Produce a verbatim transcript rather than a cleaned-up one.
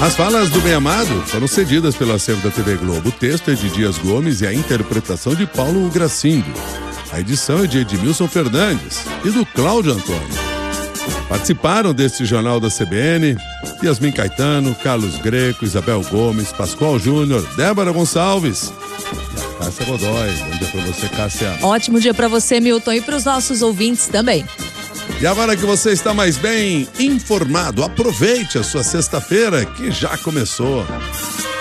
As falas do Bem Amado foram cedidas pelo acervo da T V Globo. O texto é de Dias Gomes e a interpretação de Paulo Gracindo. A edição é de Edmilson Fernandes e do Cláudio Antônio. Participaram deste jornal da C B N Yasmin Caetano, Carlos Greco, Isabel Gomes, Pascoal Júnior, Débora Gonçalves e a Cássia Godoy. Bom dia pra você, Cássia. Ótimo dia pra você, Milton, e pros nossos ouvintes também. E agora que você está mais bem informado, aproveite a sua sexta-feira que já começou.